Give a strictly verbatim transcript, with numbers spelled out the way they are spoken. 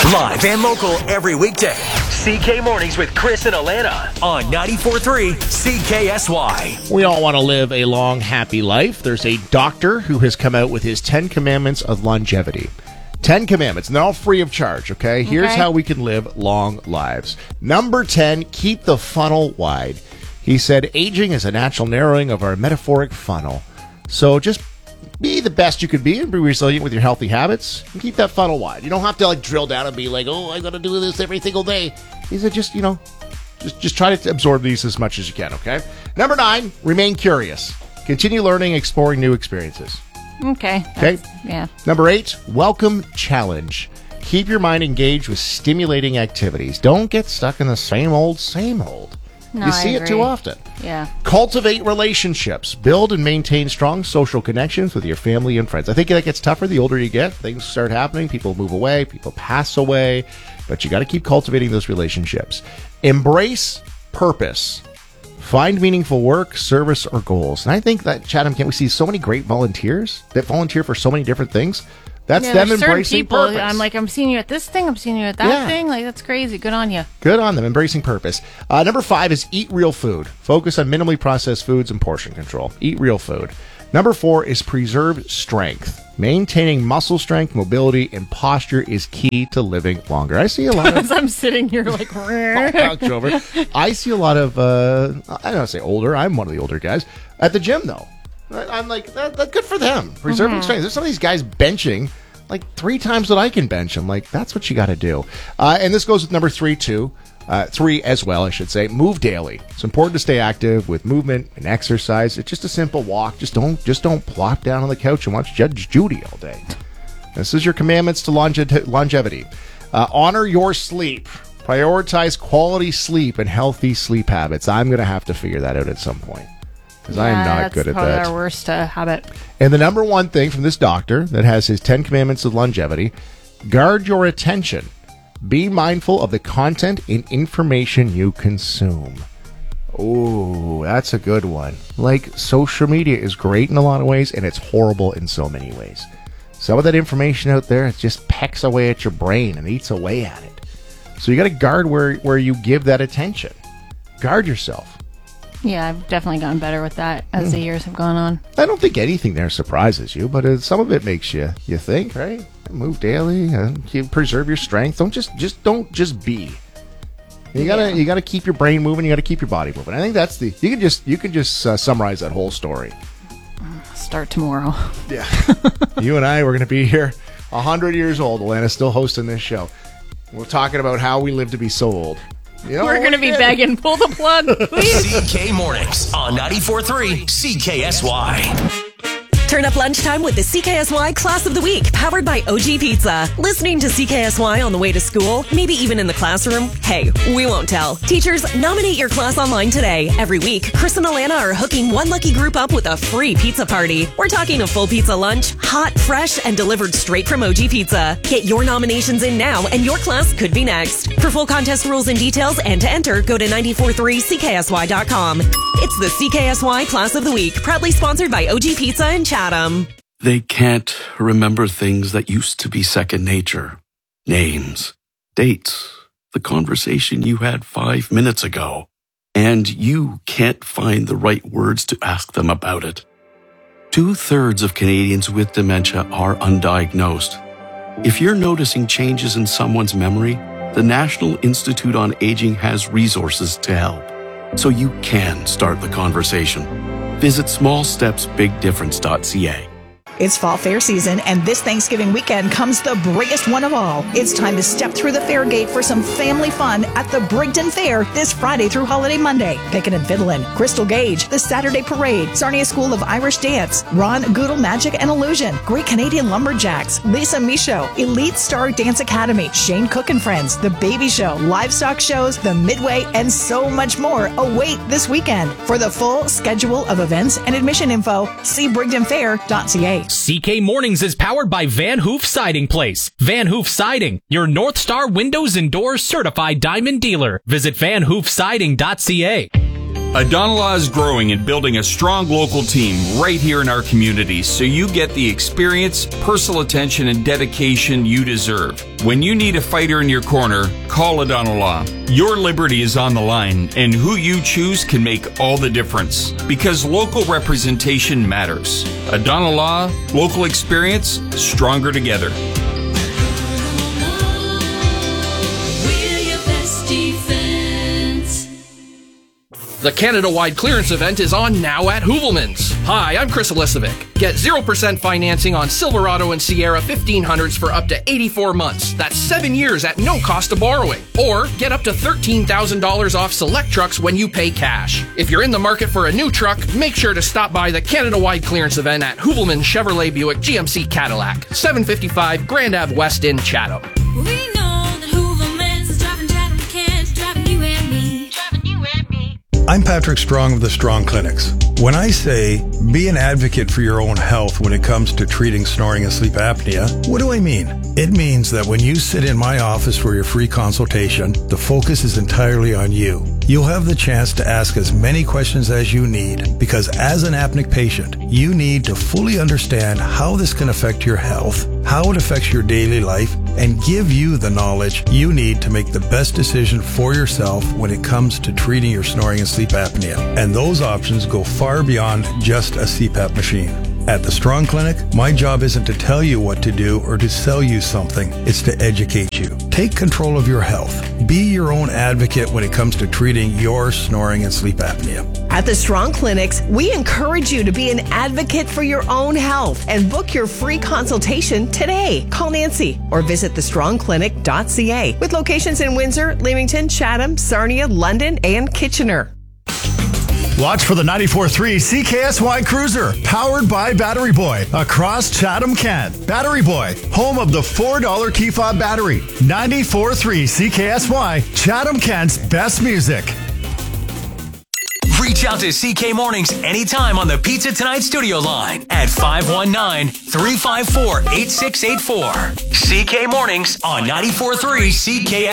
Live and local every weekday. C K Mornings with Chris and Alana on ninety-four point three C K S Y. We all want to live a long, happy life. There's a doctor who has come out with his ten commandments of longevity. ten commandments, and they're all free of charge, okay? Here's Okay. how we can live long lives. Number ten, keep the funnel wide. He said, aging is a natural narrowing of our metaphoric funnel. So just be the best you could be and be resilient with your healthy habits and keep that funnel wide. You don't have to like drill down and be like, oh, I got to do this every single day. He said, just, you know, just, just try to absorb these as much as you can, okay? Number nine, remain curious. Continue learning, exploring new experiences. Okay. Okay. Yeah. Number eight, welcome challenge. Keep your mind engaged with stimulating activities. Don't get stuck in the same old, same old. No, you see I it too agree. often. Yeah. Cultivate relationships. Build and maintain strong social connections with your family and friends. I think that gets tougher the older you get. Things start happening. People move away. People pass away. But you got to keep cultivating those relationships. Embrace purpose. Find meaningful work, service, or goals. And I think that, Chatham, can't we see so many great volunteers that volunteer for so many different things? That's Yeah, them there's certain embracing people, purpose. I'm like, I'm seeing you at this thing, I'm seeing you at that Yeah. thing. Like, that's crazy. Good on you. Good on them, embracing purpose. Uh, number five is eat real food. Focus on minimally processed foods and portion control. Eat real food. Number four is preserve strength. Maintaining muscle strength, mobility, and posture is key to living longer. I see a lot of... As I'm sitting here like, Ouch, over. I see a lot of, uh, I don't want to say older. I'm one of the older guys. At the gym, though. I- I'm like, that, that, good for them. Preserving Mm-hmm. strength. There's some of these guys benching like three times what I can bench. I'm like, that's what you got to do. Uh, and this goes with number three, too. Uh, three as well, I should say. Move daily. It's important to stay active with movement and exercise. It's just a simple walk. Just don't just don't plop down on the couch and watch Judge Judy all day. This is your commandments to longe- longevity. Uh, honor your sleep. Prioritize quality sleep and healthy sleep habits. I'm going to have to figure that out at some point because I am not good at That's that. probably our worst uh, habit. And the number one thing from this doctor that has his ten commandments of longevity, guard your attention. Be mindful of the content and information you consume. Oh, that's a good one. Like, social media is great in a lot of ways, and it's horrible in so many ways. Some of that information out there, it just pecks away at your brain and eats away at it. So you got to guard where, where you give that attention. Guard yourself. Yeah, I've definitely gotten better with that as the years have gone on. I don't think anything there surprises you, but uh, some of it makes you you think, right? Move daily, uh, you preserve your strength. Don't just just don't just be. You gotta Yeah. you gotta keep your brain moving. You gotta keep your body moving. I think that's the you can just you can just uh, summarize that whole story. Start tomorrow. Yeah, you and I we're gonna be here a hundred years old. Alana's still hosting this show. We're talking about how we live to be so old. You know, We're going to be yeah. begging. Pull the plug, please. C K Mornings on ninety-four point three C K S Y. Turn up lunchtime with the C K S Y Class of the Week, powered by O G Pizza. Listening to C K S Y on the way to school, maybe even in the classroom? Hey, we won't tell. Teachers, nominate your class online today. Every week, Chris and Alana are hooking one lucky group up with a free pizza party. We're talking a full pizza lunch, hot, fresh, and delivered straight from O G Pizza. Get your nominations in now, and your class could be next. For full contest rules and details and to enter, go to nine four point three C K S Y dot com. It's the C K S Y Class of the Week, proudly sponsored by O G Pizza and Chatham. They can't remember things that used to be second nature. Names, dates, the conversation you had five minutes ago. And you can't find the right words to ask them about it. Two-thirds of Canadians with dementia are undiagnosed. If you're noticing changes in someone's memory, the National Institute on Aging has resources to help. So you can start the conversation. Visit small steps big difference dot c a. It's fall fair season, and this Thanksgiving weekend comes the biggest one of all. It's time to step through the fair gate for some family fun at the Brigden Fair this Friday through Holiday Monday. Pickin' and Fiddlin', Crystal Gage, the Saturday Parade, Sarnia School of Irish Dance, Ron Goodle Magic and Illusion, Great Canadian Lumberjacks, Lisa Michaud, Elite Star Dance Academy, Shane Cook and Friends, The Baby Show, livestock shows, the Midway, and so much more await this weekend. For the full schedule of events and admission info, see brigden fair dot c a. C K Mornings is powered by Van Hoof Siding Place. Van Hoof Siding, your North Star Windows and Doors certified diamond dealer. Visit van hoof siding dot c a. Adonalaw is growing and building a strong local team right here in our community, so you get the experience, personal attention, and dedication you deserve. When you need a fighter in your corner, call Adonalaw. Your liberty is on the line, and who you choose can make all the difference, because local representation matters. Adonalaw, local experience, stronger together. The Canada-wide clearance event is on now at Hoovelmans. Hi, I'm Chris Elisovic. Get zero percent financing on Silverado and Sierra fifteen hundreds for up to eighty-four months. That's seven years at no cost of borrowing. Or get up to thirteen thousand dollars off select trucks when you pay cash. If you're in the market for a new truck, make sure to stop by the Canada-wide clearance event at Hoovelmans Chevrolet Buick G M C Cadillac, seven fifty-five Grand Ave West in Chatham. We know that Hoovelmans is driving Chatham kids, driving you and me, driving you and me. I'm Patrick Strong of the Strong Clinics. When I say be an advocate for your own health when it comes to treating snoring and sleep apnea, what do I mean? It means that when you sit in my office for your free consultation, the focus is entirely on you. You'll have the chance to ask as many questions as you need, because as an apneic patient, you need to fully understand how this can affect your health, how it affects your daily life, and give you the knowledge you need to make the best decision for yourself when it comes to treating your snoring and sleep apnea. And those options go far beyond just a C PAP machine. At the Strong Clinic, my job isn't to tell you what to do or to sell you something. It's to educate you. Take control of your health. Be your own advocate when it comes to treating your snoring and sleep apnea. At the Strong Clinics, we encourage you to be an advocate for your own health and book your free consultation today. Call Nancy or visit the strong clinic dot c a with locations in Windsor, Leamington, Chatham, Sarnia, London, and Kitchener. Watch for the ninety-four point three C K S Y Cruiser, powered by Battery Boy, across Chatham, Kent. Battery Boy, home of the four dollar key fob battery. ninety-four point three C K S Y, Chatham, Kent's best music. Reach out to C K Mornings anytime on the Pizza Tonight studio line at five one nine, three five four, eight six eight four. C K Mornings on ninety-four point three C K S Y.